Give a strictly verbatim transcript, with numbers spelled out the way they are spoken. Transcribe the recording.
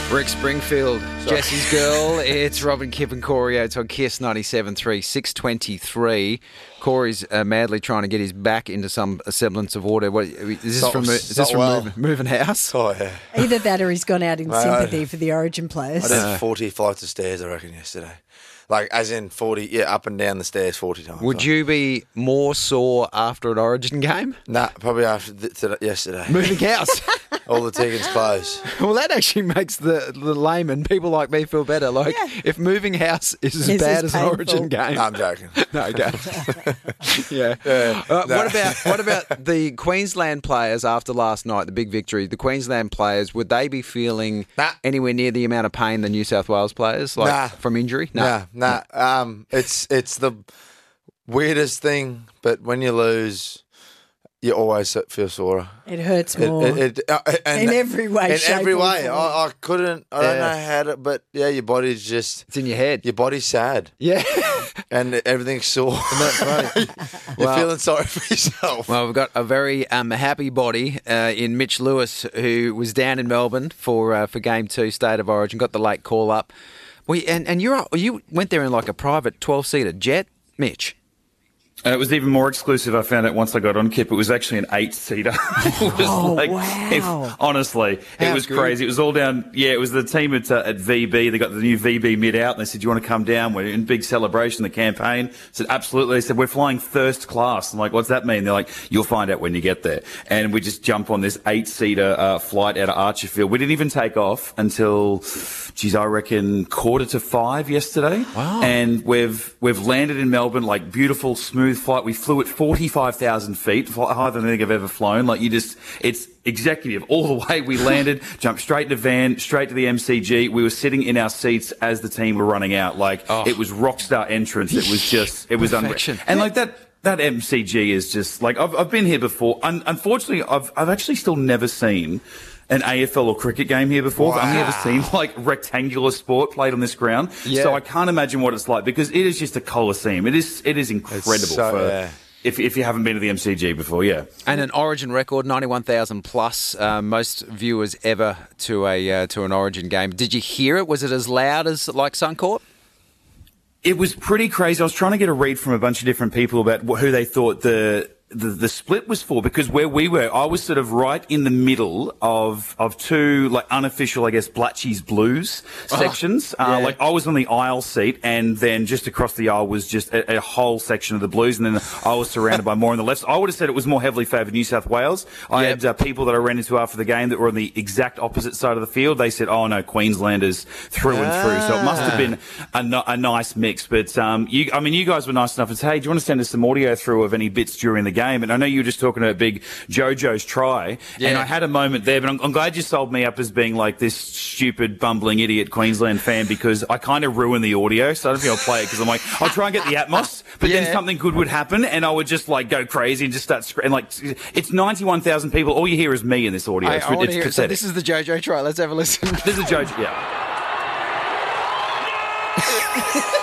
Rick Springfield, Sorry. Jesse's girl. It's Robin, Kip and Corey Oates on Kiss ninety-seven point three, six twenty-three. Corey's uh, madly trying to get his back into some semblance of order. What, is this not, from, is this from well. moving, moving house? Oh, yeah. Either that or he's gone out in Mate, sympathy I, for the Origin players. I did uh, forty flights of stairs, I reckon, yesterday. Like, as in forty, yeah, up and down the stairs forty times. Would you be more sore after an Origin game? Nah, probably after th- th- yesterday. Moving house. All the tickets closed. Well, that actually makes the, the layman, people like me, feel better. Like, yeah. if moving house is as it's bad as as an Origin game. No, I'm joking. No, okay. yeah. yeah uh, no. What about what about the Queensland players after last night, the big victory? The Queensland players, would they be feeling nah. anywhere near the amount of pain the New South Wales players, like nah. from injury? No, nah, nah. nah. Um, it's it's the weirdest thing, but when you lose, you always feel sore. It hurts more. It, it, it, uh, and in every way, In shape every or way. form. I, I couldn't, I yeah. don't know how to, but yeah, your body's just... It's in your head. Your body's sad. Yeah. And everything's sore. Isn't that funny? You're well, feeling sorry for yourself. Well, we've got a very um, happy body uh, in Mitch Lewis, who was down in Melbourne for uh, for Game Two, State of Origin, got the late call up. Well, and and you you went there in like a private twelve-seater jet, Mitch. And it was even more exclusive, I found out once I got on, Kip. It was actually an eight-seater. it was oh, like, wow. It, honestly, How it was good. crazy. It was all down, yeah, it was the team at, uh, at V B. They got the new V B mid out, and they said, do you want to come down? We're in big celebration, the campaign. I said, absolutely. They said, we're flying first class. I'm like, what's that mean? They're like, you'll find out when you get there. And we just jump on this eight-seater uh, flight out of Archerfield. We didn't even take off until, geez, I reckon quarter to five yesterday. Wow. And we've we've landed in Melbourne, like beautiful, smooth flight. We flew at forty-five thousand feet, higher than I think I've ever flown. Like you just, it's executive all the way. We landed, jumped straight in the van, straight to the M C G. We were sitting in our seats as the team were running out. Like oh. it was rock star entrance. It was just, it was unreal. And like that, that M C G is just like, I've, I've been here before. Un- unfortunately, I've, I've actually still never seen an A F L or cricket game here before. Wow. I've only ever seen like rectangular sport played on this ground. Yeah. So I can't imagine what it's like because it is just a coliseum. It is, it is incredible so, for, yeah. if, if you haven't been to the M C G before, yeah. And an Origin record, ninety-one thousand plus, uh, most viewers ever to a uh, to an Origin game. Did you hear it? Was it as loud as like Suncorp? It was pretty crazy. I was trying to get a read from a bunch of different people about who they thought the The, the split was for, because where we were, I was sort of right in the middle of of two like unofficial, I guess, Blatchy's Blues sections. Oh, yeah. uh, like I was on the aisle seat, and then just across the aisle was just a, a whole section of the Blues, and then I was surrounded by more on the left. I would have said it was more heavily favoured New South Wales. I Yep. had uh, people that I ran into after the game that were on the exact opposite side of the field. They said, "Oh no, Queenslanders through and through." So it must have been a, no, a nice mix. But um, you, I mean, you guys were nice enough to say, "Hey, do you want to send us some audio through of any bits during the game?" And I know you were just talking about big JoJo's try, yeah. and I had a moment there, but I'm, I'm glad you sold me up as being like this stupid, bumbling idiot Queensland fan, because I kind of ruined the audio, so I don't think I'll play it, because I'm like, I'll try and get the atmos, but Yeah. then something good would happen, and I would just like go crazy and just start screaming. Like, it's ninety-one thousand people. All you hear is me in this audio. I, it's I want it's to hear it. So pathetic. this is the JoJo try. Let's have a listen. This is JoJo, yeah.